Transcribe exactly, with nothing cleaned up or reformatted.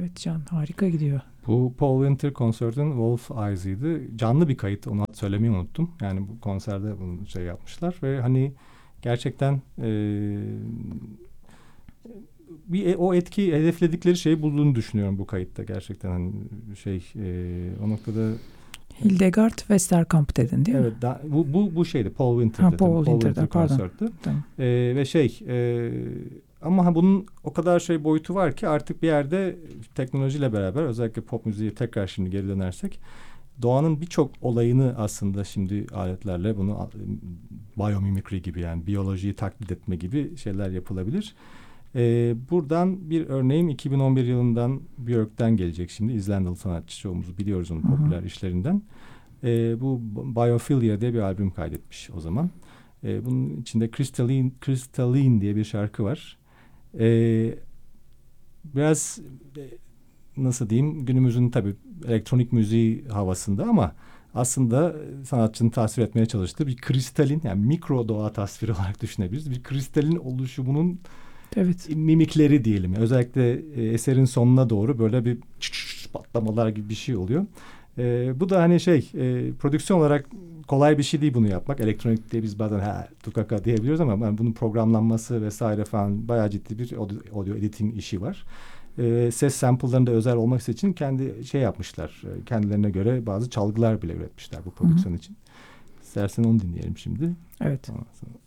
Evet Can, harika gidiyor. Bu Paul Winter Concert'ın Wolf Eyes'ıydı. Canlı bir kayıt, onu söylemeyi unuttum. Yani bu konserde bunu şey yapmışlar ve hani gerçekten e, bir o etki, hedefledikleri şeyi bulduğunu düşünüyorum bu kayıtta gerçekten. Hani şey e, o noktada Hildegard Westerkamp dedin değil evet, mi? da, bu bu bu şeydi, Paul Winter Ha, dedim. Paul, Paul Winter'da Winter pardon. Concert'tı. Tamam. E, ve şey e, ama bunun o kadar şey boyutu var ki artık bir yerde teknolojiyle beraber, özellikle pop müziğe tekrar şimdi geri dönersek, doğanın birçok olayını aslında şimdi aletlerle, bunu biyomimikri gibi, yani biyolojiyi taklit etme gibi şeyler yapılabilir. Ee, buradan bir örneğim iki bin on bir yılından Björk'ten gelecek şimdi. İzlandalı sanatçı, çoğumuz biliyoruz onun popüler Hı-hı. işlerinden. Ee, bu Biophilia diye bir albüm kaydetmiş o zaman. Ee, bunun içinde Crystalline, Crystalline diye bir şarkı var. Ee, biraz nasıl diyeyim, günümüzün tabii elektronik müziği havasında ama aslında sanatçının tasvir etmeye çalıştığı bir kristalin, yani mikro doğa tasviri olarak düşünebiliriz. Bir kristalin oluşumunun evet. mimikleri diyelim. Özellikle eserin sonuna doğru böyle bir patlamalar gibi bir şey oluyor. E, bu da hani şey e, prodüksiyon olarak kolay bir şey değil bunu yapmak. Elektronik diye biz bazen ha tukaka diyebiliyoruz ama yani bunun programlanması vesaire falan bayağı ciddi bir audio, audio editing işi var. E, ses sample'larında özel olması için kendi şey yapmışlar. Kendilerine göre bazı çalgılar bile üretmişler bu prodüksiyon Hı-hı. için. İstersen onu dinleyelim şimdi. Evet. Ondan sonra